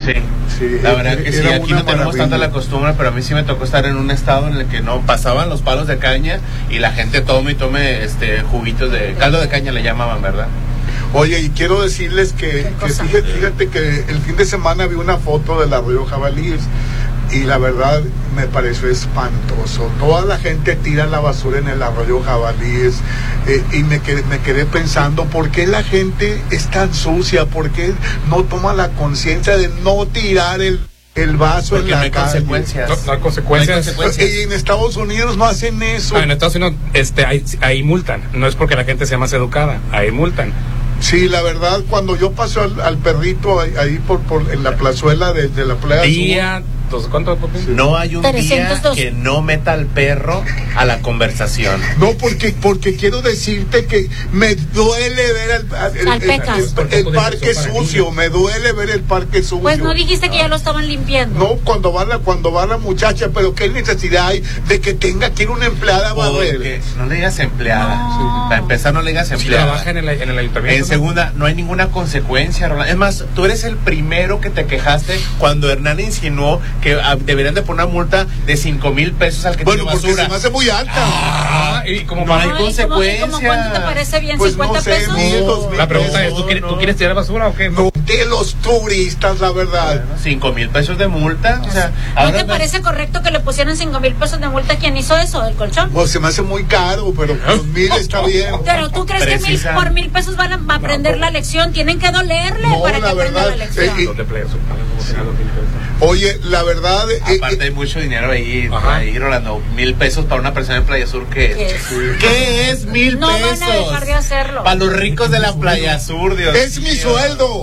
Sí, Sí, la verdad que sí, era aquí una no tenemos maravilla. tanta la costumbre, pero a mí sí me tocó estar en un estado en el que no pasaban los palos de caña y la gente tome juguitos de caldo de caña le llamaban, ¿verdad? Oye, y quiero decirles que fíjate que el fin de semana vi una foto del arroyo Jabalíes y la verdad me pareció espantoso. Toda la gente tira la basura en el arroyo Jabalíes y me quedé pensando, ¿por qué la gente es tan sucia? ¿Por qué no toma la conciencia de no tirar el vaso? Porque en la no hay calle? consecuencias. No hay consecuencias. No hay consecuencias. Y en Estados Unidos no hacen eso. En Estados Unidos ahí multan. No es porque la gente sea más educada, ahí multan. Sí, la verdad, cuando yo paso al perrito ahí en la plazuela de la playa Día, ¿cuánto? No hay un día 302. que no meta al perro a la conversación. No, porque quiero decirte que me duele ver el parque sucio, me duele ver el parque sucio. Pues no dijiste que ya lo estaban limpiando. No, cuando va la muchacha, pero qué necesidad hay de que tenga que ir una empleada a barrer. Porque no le digas empleada. No. Para empezar, no le digas Si empleada. trabaja en el ayuntamiento. En segunda, no hay ninguna consecuencia, Rolando. Es más, tú eres el primero que te quejaste cuando Hernán insinuó que deberían de poner una multa de 5,000 pesos al que Bueno, tire porque basura. se me hace muy alta. Y como No hay Ay, consecuencia. ¿cómo cuánto te parece bien? Pues ¿50 no sé, pesos? 1,000, 2,000 la pregunta es, pesos. ¿tú quieres tirar basura o qué? No, de los turistas, la verdad. 5,000 pesos de multa. O sea, ¿No ahora te parece correcto que le pusieran 5,000 pesos de multa a quien hizo eso, el colchón? Pues se me hace muy caro, pero 2,000 está bien. Pero tú crees Precisa. que por 1,000 pesos van a aprender la lección, tienen que dolerle No, para que la aprenda verdad, la lección. Los de playa, los Oye, la verdad, aparte hay mucho dinero ahí, Ajá. Rolando. 1,000 pesos para una persona en Playa Sur, ¿qué ¿Qué es? es? ¿Qué es 1,000 No pesos? van a dejar de hacerlo. Para los ricos de la Playa Sur, Dios es mi mío. sueldo.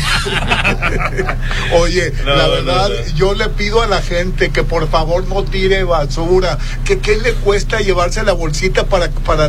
Oye, No, la verdad, no. yo le pido a la gente que por favor no tire basura. Que qué le cuesta llevarse la bolsita para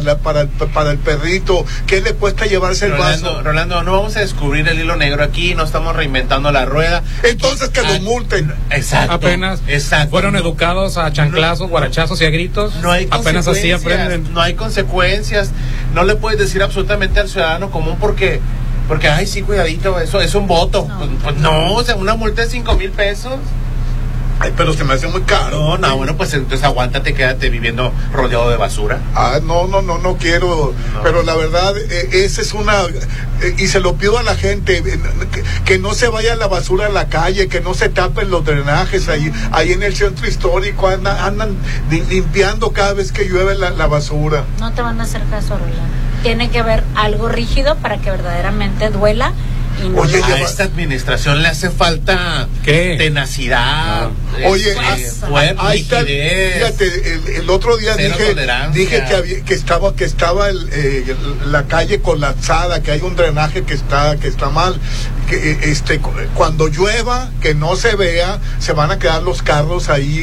el perrito. ¿Qué le cuesta llevarse el vaso? Rolando, no vamos a descubrir el hilo negro aquí, no estamos reinventando la rueda. Entonces que lo multen. Exacto. Apenas Exacto. fueron educados a chanclazos, guarachazos y a gritos. No hay apenas así consecuencias, aprenden. no hay consecuencias. No le puedes decir absolutamente al ciudadano común porque ay, sí, cuidadito, eso es un voto. No. Pues no, o sea, una multa de 5,000 pesos. Ay, pero se me hace muy caro. No, bueno, pues entonces aguántate, quédate viviendo rodeado de basura. Ah, no quiero. No. Pero la verdad, esa es una. Y se lo pido a la gente, que no se vaya la basura a la calle, que no se tapen los drenajes ahí en el centro histórico, andan limpiando cada vez que llueve la basura. No te van a hacer caso, Rolando. Tiene que haber algo rígido para que verdaderamente duela. Y no Oye, lo- A esta administración le hace falta ¿Qué? tenacidad. Oye, ahí está, rigidez. fíjate, el otro día Cero tolerancia. dije que estaba la calle colapsada, que hay un drenaje que está mal, que cuando llueva, que no se vea, se van a quedar los carros ahí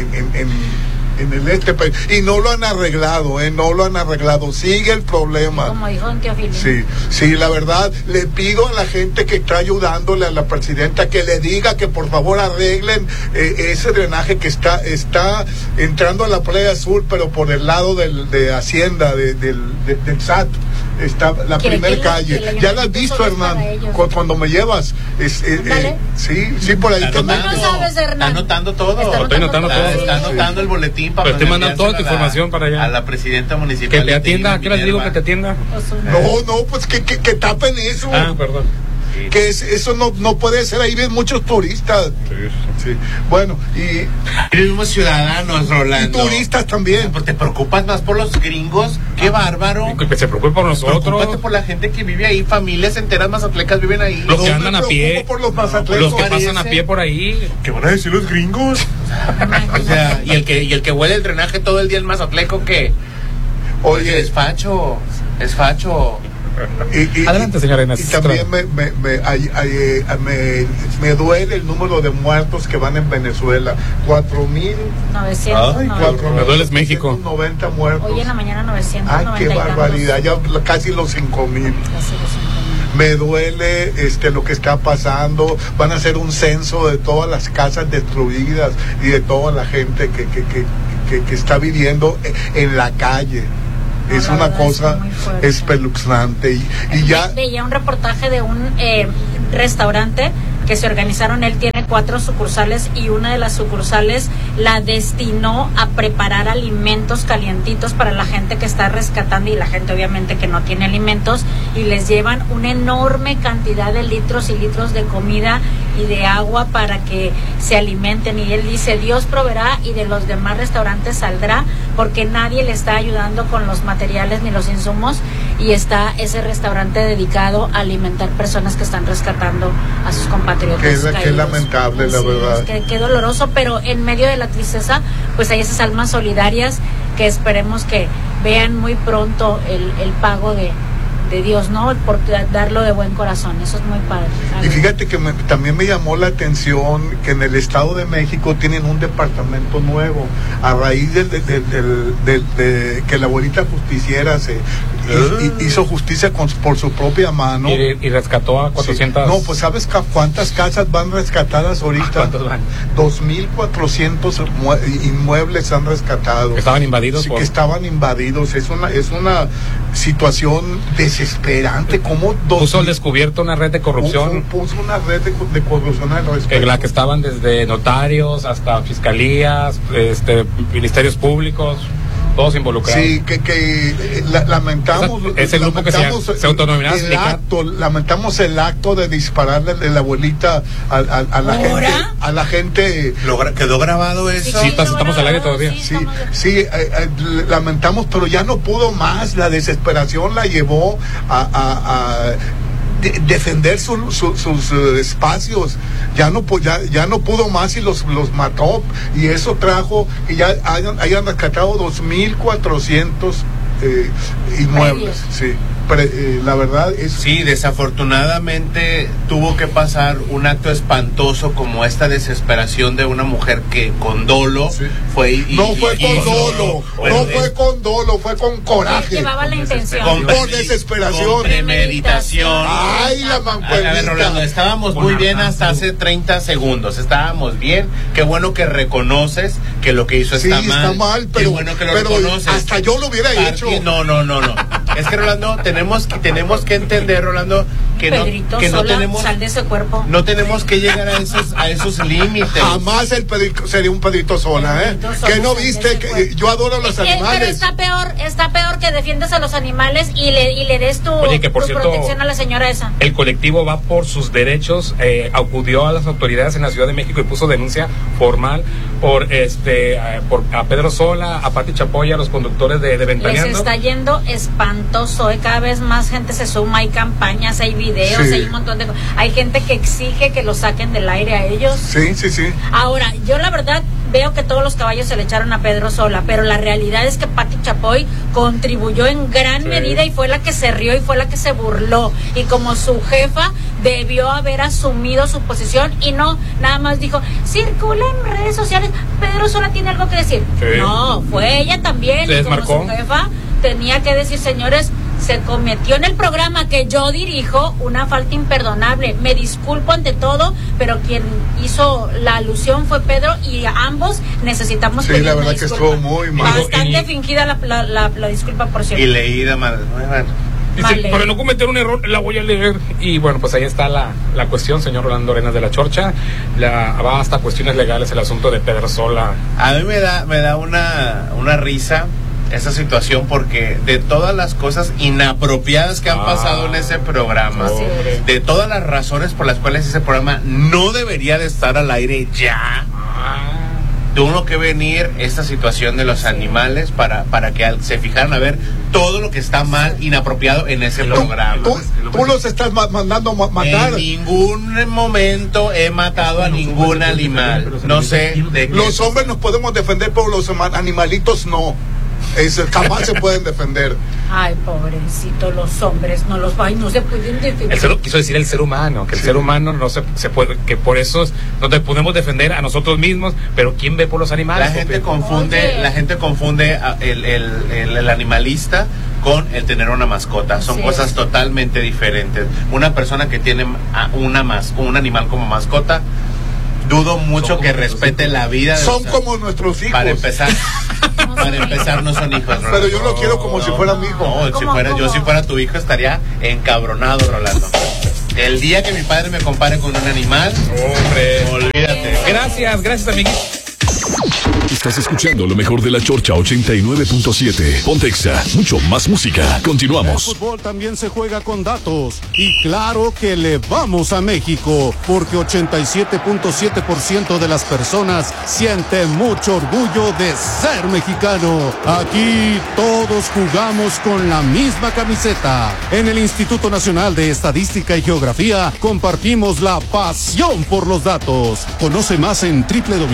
en el país. Y no lo han arreglado, no lo han arreglado, sigue el problema. Como dijo don Teofilín. Sí, la verdad, le pido a la gente que está ayudándole a la presidenta que le diga que por favor arreglen ese drenaje que está entrando a la Playa Sur, pero por el lado de Hacienda, del SAT. Está la Quiere primera que calle. el Ya la has ayuntamiento visto, solo es Hernán, para ellos. cuando me llevas. Ándale. Sí, por ahí Está te anotando, no sabes, Hernán. está anotando todo. Estoy anotando todo. Está anotando el boletín para Pero estoy mandando toda tu enviárselo información para allá. a la presidenta municipal. Que te atienda, ¿qué les digo que te atienda? No, pues que tapen eso. Ah, perdón. Que eso no puede ser, ahí ven muchos turistas. Sí. Bueno, y Mismos ciudadanos, Rolando. turistas también. Pues te preocupas más por los gringos. Qué bárbaro. Que se preocupe por Preocúpate nosotros. por la gente que vive ahí. Familias enteras mazatlecas viven ahí. Los que No andan me a pie. preocupo por los mazatlecos. Los que parece. pasan a pie por ahí. ¿Qué van a decir los gringos? O sea, y el que huele el drenaje todo el día en Mazatleco, ¿qué? Oye, Es facho. Adelante, señora Inés. Y también me duele el número de muertos que van en Venezuela. 4,000. 900. Ay, no. Me duele es México. 90 muertos. Hoy en la mañana 990. Ay, qué barbaridad, ya casi los 5,000. Me duele lo que está pasando. Van a hacer un censo de todas las casas destruidas y de toda la gente que está viviendo en la calle. No, Es la una verdad, cosa está muy fuerte. espeluznante y ya Veía un reportaje de un restaurante que se organizaron. Él tiene 4 sucursales y una de las sucursales la destinó a preparar alimentos calientitos para la gente que está rescatando y la gente obviamente que no tiene alimentos, y les llevan una enorme cantidad de litros y litros de comida y de agua para que se alimenten. Y él dice, Dios proveerá y de los demás restaurantes saldrá, porque nadie le está ayudando con los materiales ni los insumos, y está ese restaurante dedicado a alimentar personas que están rescatando a sus compatriotas caídos. Qué lamentable, la verdad. Qué doloroso, pero en medio de la tristeza pues hay esas almas solidarias que esperemos que vean muy pronto el pago de Dios, ¿no? Por darlo de buen corazón. Eso es muy padre. Y fíjate que también me llamó la atención que en el Estado de México tienen un departamento nuevo a raíz de que la abuelita justiciera hizo justicia por su propia mano y rescató a 400. Sí. No, pues ¿sabes cuántas casas van rescatadas ahorita? ¿Cuántos van? 2,400 inmuebles han rescatado. Que estaban invadidos. Sí, que estaban invadidos. Es una situación desesperante. Como puso al descubierto una red de corrupción. Puso una red de corrupción al respecto. En la que estaban desde notarios hasta fiscalías, ministerios públicos, todos involucrados. Sí, que lamentamos. Ese grupo que se autodenominaba lamentamos el acto de dispararle de la abuelita a la gente. ¿Quedó grabado eso? Sí, estamos al aire todavía. Sí, lamentamos, pero ya no pudo más. La desesperación la llevó a defender sus espacios. Ya no pudo más y los mató, y eso trajo que ya hayan rescatado 2,400 inmuebles. Sí. La verdad es... Sí, desafortunadamente tuvo que pasar un acto espantoso como esta desesperación de una mujer que con dolo fue con dolo, fue con coraje. Llevaba la intención. Con desesperación. Con premeditación. Ay, la mancuernita. A ver, Rolando, estábamos muy bien hasta hace 30 segundos. Estábamos bien. Qué bueno que reconoces que lo que hizo está mal. Está mal, pero, qué bueno que lo reconoces. Hasta yo lo hubiera hecho. No. Es que, Rolando, tenemos que entender, Rolando, que Pedrito, no tenemos, sal de ese cuerpo. No tenemos que llegar a esos límites. Jamás el Pedrito sería un Pedrito Sola, que no viste que yo adoro a los animales. Pero está peor que defiendas a los animales y le des tu protección a la señora esa. El colectivo Va por sus Derechos acudió a las autoridades en la Ciudad de México y puso denuncia formal por a Pedro Sola, a Pati Chapoy, a los conductores de Ventaneando. Les está yendo espantoso, cada vez más gente se suma, hay campañas, hay videos, hay un montón de cosas. Hay gente que exige que lo saquen del aire a ellos. Sí. Ahora, yo la verdad veo que todos los caballos se le echaron a Pedro Sola, pero la realidad es que Pati Chapoy contribuyó en gran medida y fue la que se rió y fue la que se burló, y como su jefa debió haber asumido su posición y no nada más dijo, circula en redes sociales, Pedro Sola tiene algo que decir. No, fue ella también, y como su jefa tenía que decir, señores, se cometió en el programa que yo dirijo una falta imperdonable. Me disculpo ante todo, pero quien hizo la alusión fue Pedro, y ambos necesitamos pedir la verdad que estuvo muy mal. Bastante fingida la disculpa, por cierto. Y leída mal. Dice, para no cometer un error, la voy a leer. Y bueno, pues ahí está la cuestión, señor Rolando Arenas de la Chorcha. Va hasta cuestiones legales el asunto de Pedro Sola. A mí me da una risa esa situación, porque de todas las cosas inapropiadas que han pasado en ese programa, de todas las razones por las cuales ese programa no debería de estar al aire ya, tuvo que venir esta situación de los animales para que se fijaran a ver todo lo que está mal, inapropiado en ese programa. Tú los estás mandando a matar. En ningún momento he matado a ningún animal. No sé de qué. Los hombres nos podemos defender, pero los animalitos no. Jamás se pueden defender. Ay, pobrecito, los hombres no se pueden defender. Quiso decir el ser humano, que el ser humano no se puede, que por eso no te podemos defender a nosotros mismos, pero ¿quién ve por los animales? La gente confunde el animalista con el tener una mascota. Son cosas totalmente diferentes. Una persona que tiene un animal como mascota, dudo mucho que respete la vida de son como nuestros hijos. Para empezar no son hijos, Rolando. Pero yo lo quiero como si fuera mi hijo. No, yo si fuera tu hijo estaría encabronado, Rolando. El día que mi padre me compare con un animal, olvídate. Gracias, amiguito. Estás escuchando lo mejor de la Chorcha 89.7. Pontexa, mucho más música. Continuamos. El fútbol también se juega con datos. Y claro que le vamos a México, porque 87.7% de las personas sienten mucho orgullo de ser mexicano. Aquí todos jugamos con la misma camiseta. En el Instituto Nacional de Estadística y Geografía compartimos la pasión por los datos. Conoce más en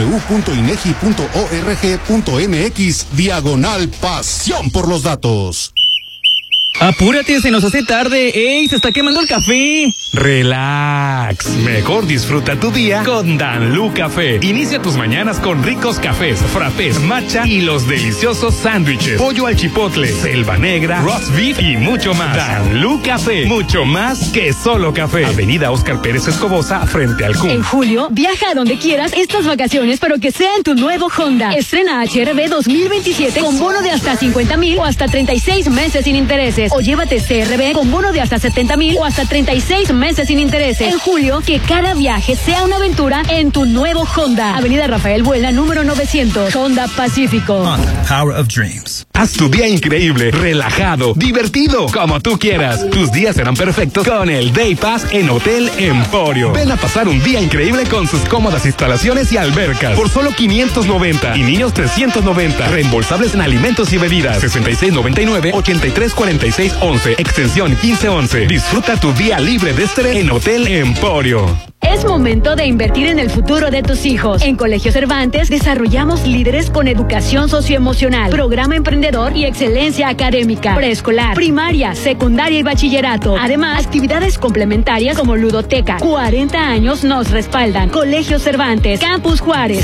www.inegi.org.mx/pasión por los datos. Apúrate, se nos hace tarde. ¡Ey, se está quemando el café! Relax. Mejor disfruta tu día con Danlú Café. Inicia tus mañanas con ricos cafés, frappés, matcha y los deliciosos sándwiches, pollo al chipotle, selva negra, roast beef y mucho más. Danlú Café, mucho más que solo café. Avenida Óscar Pérez Escobosa, frente al CUM. En julio, viaja a donde quieras estas vacaciones, pero que sea en tu nuevo Honda. Estrena HR-V 2027 con bono de hasta 50,000 o hasta 36 meses sin intereses. O llévate CR-V con bono de hasta 70,000 o hasta 36 meses sin intereses. En julio, que cada viaje sea una aventura en tu nuevo Honda. Avenida Rafael Buelna, número 900. Honda Pacífico. Honda, Power of Dreams. Haz tu día increíble, relajado, divertido, como tú quieras. Tus días serán perfectos con el Day Pass en Hotel Emporio. Ven a pasar un día increíble con sus cómodas instalaciones y albercas por solo 590 y niños 390. Reembolsables en alimentos y bebidas. 6699-834611, extensión 1511. Disfruta tu día libre de estrés en Hotel Emporio. Es momento de invertir en el futuro de tus hijos. En Colegio Cervantes desarrollamos líderes con educación socioemocional, programa emprendedor y excelencia académica, preescolar, primaria, secundaria y bachillerato. Además, actividades complementarias como ludoteca. 40 años nos respaldan. Colegio Cervantes, Campus Juárez,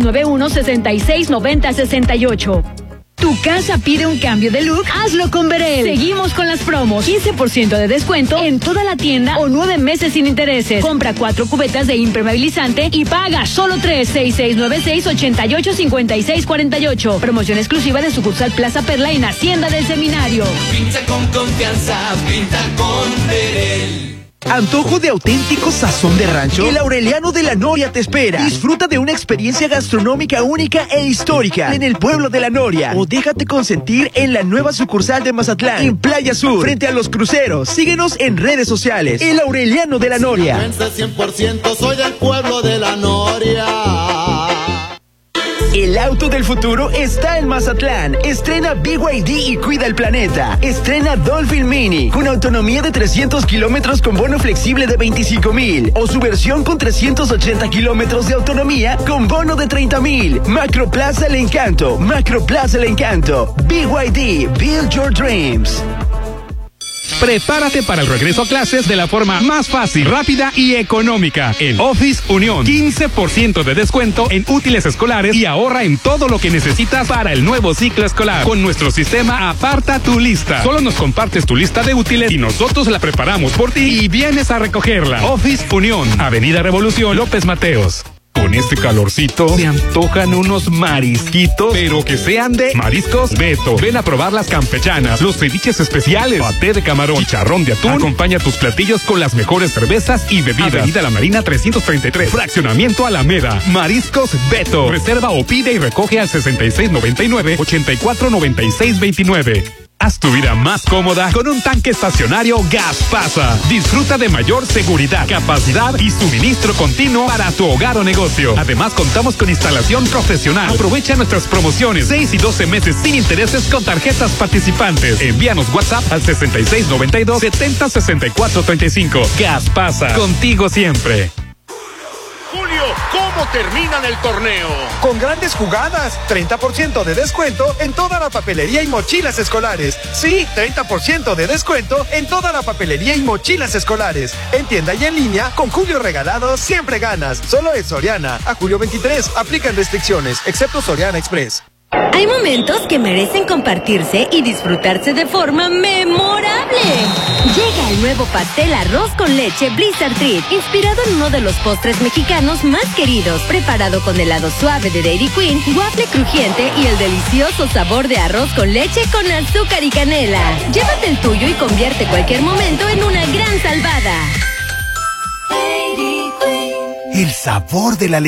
6691-669068. Tu casa pide un cambio de look, hazlo con Berel. Seguimos con las promos. 15% de descuento en toda la tienda o 9 meses sin intereses. Compra 4 cubetas de impermeabilizante y paga solo 3. 6696-885648. Promoción exclusiva de sucursal Plaza Perla en Hacienda del Seminario. Pinta con confianza, pinta con Berel. ¿Antojo de auténtico sazón de rancho? El Aureliano de la Noria te espera. Disfruta de una experiencia gastronómica única e histórica en el pueblo de la Noria. O déjate consentir en la nueva sucursal de Mazatlán, en Playa Sur, frente a los cruceros. Síguenos en redes sociales. El Aureliano de la Noria. 100% soy del pueblo de la Noria. El auto del futuro está en Mazatlán. Estrena BYD y cuida el planeta. Estrena Dolphin Mini con autonomía de 300 kilómetros con bono flexible de 25,000. O su versión con 380 kilómetros de autonomía con bono de 30,000. Macroplaza El Encanto. Macroplaza El Encanto. BYD. Build your dreams. Prepárate para el regreso a clases de la forma más fácil, rápida y económica. En Office Unión, 15% de descuento en útiles escolares y ahorra en todo lo que necesitas para el nuevo ciclo escolar. Con nuestro sistema Aparta tu Lista. Solo nos compartes tu lista de útiles y nosotros la preparamos por ti y vienes a recogerla. Office Unión, Avenida Revolución, López Mateos. Con este calorcito, se antojan unos marisquitos, pero que sean de Mariscos Beto. Ven a probar las campechanas, los ceviches especiales, paté de camarón, chicharrón de atún. Acompaña tus platillos con las mejores cervezas y bebidas. Avenida La Marina 333, Fraccionamiento Alameda. Mariscos Beto. Reserva o pide y recoge al 6699-849629. Haz tu vida más cómoda con un tanque estacionario Gaspasa. Disfruta de mayor seguridad, capacidad y suministro continuo para tu hogar o negocio. Además, contamos con instalación profesional. Aprovecha nuestras promociones 6 y 12 meses sin intereses con tarjetas participantes. Envíanos WhatsApp al 6692-706435. Gaspasa, contigo siempre. Julio, ¿cómo terminan el torneo? Con grandes jugadas, 30% de descuento en toda la papelería y mochilas escolares. Sí, 30% de descuento en toda la papelería y mochilas escolares. En tienda y en línea, con Julio regalado siempre ganas. Solo es Soriana. A julio 23, aplican restricciones, excepto Soriana Express. Hay momentos que merecen compartirse y disfrutarse de forma memorable. Llega el nuevo pastel arroz con leche Blizzard Treat, inspirado en uno de los postres mexicanos más queridos, preparado con helado suave de Dairy Queen, waffle crujiente y el delicioso sabor de arroz con leche con azúcar y canela. Llévate el tuyo y convierte cualquier momento en una gran salvada. El sabor de la